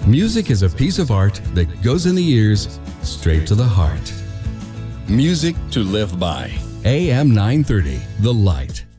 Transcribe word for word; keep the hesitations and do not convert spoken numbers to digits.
Music is a piece of art that goes in the ears, straight to the heart. Music to live by. A M nine thirty, The Light.